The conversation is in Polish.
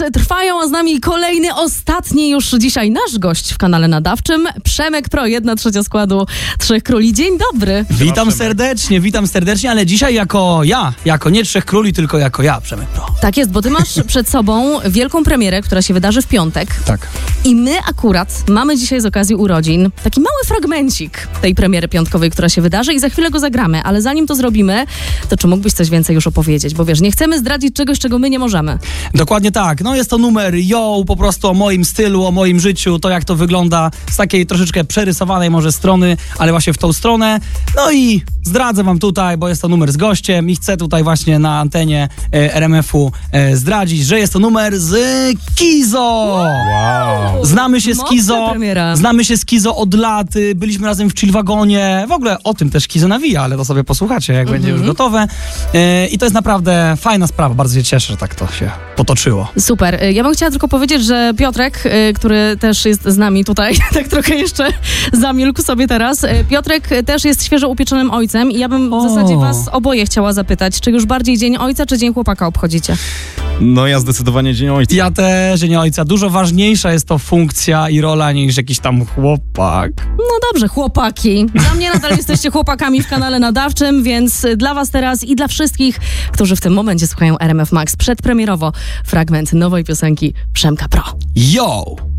trwają, a z nami kolejny, ostatni już dzisiaj nasz gość w kanale nadawczym, Przemek Pro, 1/3 składu Trzech Króli. Dzień dobry. Witam serdecznie, ale dzisiaj jako nie Trzech Króli, tylko jako ja, Przemek Pro. Tak jest, bo ty masz przed sobą wielką premierę, która się wydarzy w piątek. Tak. I my akurat mamy dzisiaj z okazji urodzin taki mały fragmencik tej premiery piątkowej, która się wydarzy i za chwilę go zagramy, ale zanim to zrobimy, to czy mógłbyś coś więcej już opowiedzieć? Bo wiesz, nie chcemy zdradzić czegoś, czego my nie możemy. Dokładnie tak. No jest to numer po prostu o moim stylu, o moim życiu, to jak to wygląda z takiej troszeczkę przerysowanej może strony, ale właśnie w tą stronę. No i zdradzę wam tutaj, bo jest to numer z gościem i chcę tutaj właśnie na antenie RMF-u zdradzić, że jest to numer z Kizo. Wow. Znamy się z Kizo. Premiera. Z Kizo od lat. Byliśmy razem w Chillwagonie. W ogóle o tym też Kizo nawija, ale to sobie posłuchacie, jak będzie już gotowe. I to jest naprawdę fajna sprawa. Bardzo się cieszę, że tak to się potoczyło. Super. Ja bym chciała tylko powiedzieć, że Piotrek, który też jest z nami tutaj, tak trochę jeszcze zamilkł sobie teraz. Piotrek też jest świeżo upieczonym ojcem i ja bym w zasadzie was oboje chciała zapytać, czy już bardziej Dzień Ojca, czy Dzień Chłopaka obchodzicie? No ja zdecydowanie Dzień Ojca. Ja też Dzień Ojca. Dużo ważniejsza jest to funkcja i rola niż jakiś tam chłopak. No dobrze, chłopaki. Dla mnie nadal jesteście chłopakami w kanale nadawczym, więc dla was teraz i dla wszystkich, którzy w tym momencie słuchają RMF Max, przedpremierowo fragment nowej piosenki Przemka Pro. Yo!